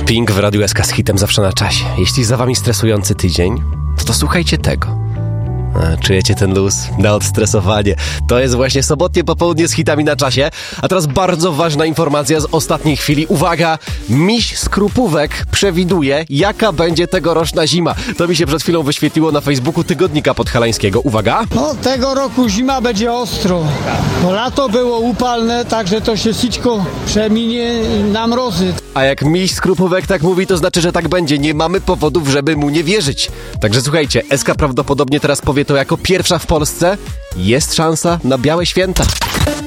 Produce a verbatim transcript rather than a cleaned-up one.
Pink w Radiu S K z hitem zawsze na czasie. Jeśli za wami stresujący tydzień, to, to słuchajcie tego. A, czujecie ten luz na odstresowanie. To jest właśnie sobotnie popołudnie z hitami na czasie. A teraz bardzo ważna informacja z ostatniej chwili. Uwaga! Miś Skrupówek przewiduje, jaka będzie tegoroczna zima. To mi się przed chwilą wyświetliło na Facebooku Tygodnika Podhalańskiego. Uwaga! No, tego roku zima będzie ostro. Bo lato było upalne, także to się wszystko przeminie na mrozy. A jak miś Skrupówek tak mówi, to znaczy, że tak będzie. Nie mamy powodów, żeby mu nie wierzyć. Także słuchajcie, S K prawdopodobnie teraz powie to jako pierwsza w Polsce. Jest szansa na białe święta.